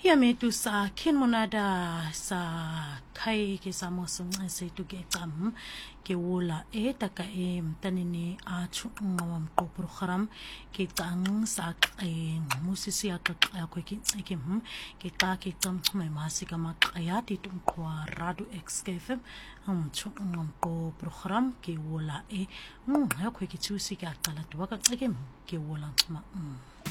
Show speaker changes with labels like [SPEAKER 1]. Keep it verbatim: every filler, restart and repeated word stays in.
[SPEAKER 1] ya metu sa kin monada sa kai ke sa mo sung se tu ke tam ke wola e taka e tanini a chu ngawam ko program ke tang sa e musisi aka ko ki ke hm ke ta ke tam mai masika ma ya ti tum kwa radu xkf um chu ngam ko program ke wola e um ha ko ki chu si ka tala tu ka ke ke wola ma